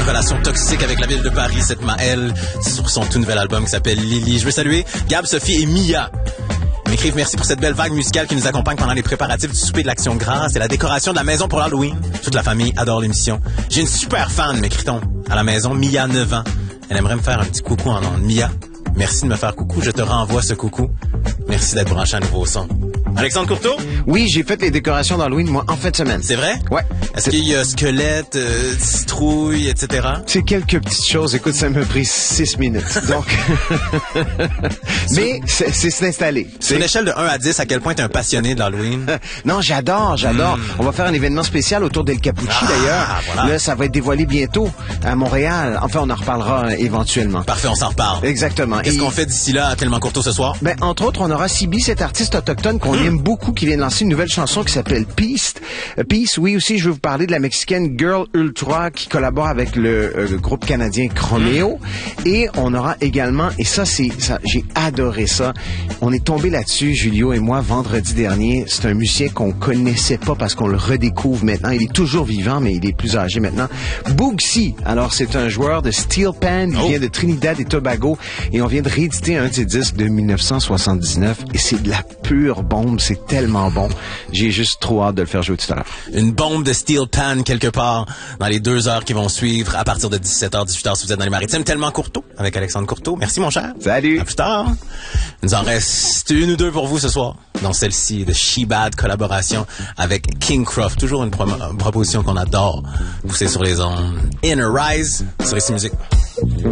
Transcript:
une relation toxique avec la ville de Paris, cette Maëlle. C'est sur son tout nouvel album qui s'appelle Lily. Je veux saluer Gab, Sophie et Mia. Ils m'écrivent merci pour cette belle vague musicale qui nous accompagne pendant les préparatifs du souper de l'Action Grâce et la décoration de la maison pour l'Halloween. Toute la famille adore l'émission. J'ai une super fan, m'écrit-on, à la maison, Mia, 9 ans. Elle aimerait me faire un petit coucou en ondes. Mia, merci de me faire coucou. Je te renvoie ce coucou. Merci d'être branché à nouveau au son. Alexandre Courteau? Oui, j'ai fait les décorations d'Halloween, moi, en fin de semaine. C'est vrai? Ouais. Est-ce qu'il y a squelette, citrouille, etc.? C'est quelques petites choses. Écoute, ça m'a pris 6 minutes. Donc, mais c'est installé. Sur une échelle de 1 à 10, à quel point t'es un passionné de l'Halloween? Non, j'adore. On va faire un événement spécial autour d'El Capucci, d'ailleurs. Voilà. Là, ça va être dévoilé bientôt à Montréal. Enfin, on en reparlera éventuellement. Parfait, on s'en reparle. Exactement. Qu'est-ce qu'on fait d'ici là à Tellement Courteau ce soir? Ben, entre autres, on aura Sibi, cet artiste autochtone qu'on aime beaucoup, qui vient de lancer une nouvelle chanson qui s'appelle Peace. Peace, oui, aussi, je vais vous parler de la Mexicaine Girl Ultra qui collabore avec le groupe canadien Chromeo. Et on aura également, et ça, j'ai adoré ça. On est tombé là-dessus, Julio et moi, vendredi dernier. C'est un musicien qu'on connaissait pas parce qu'on le redécouvre maintenant. Il est toujours vivant, mais il est plus âgé maintenant. Boogsy. Alors, c'est un joueur de steel pan. Il vient de Trinidad et Tobago. Et on vient de rééditer un de ses disques de 1979. Et c'est de la pure bombe. C'est tellement bon. J'ai juste trop hâte de le faire jouer tout à l'heure. Une bombe de steel pan quelque part dans les 2 heures qui vont suivre à partir de 17h, 18h si vous êtes dans les maritimes. Tellement Courteau avec Alexandre Courteau. Merci mon cher. Salut. À plus tard. Il nous en reste 1 ou 2 pour vous ce soir. Dans celle-ci de She-Bad collaboration avec King Croft. Toujours une proposition qu'on adore. Pousser sur les ondes. Inner Rise sur ici musique.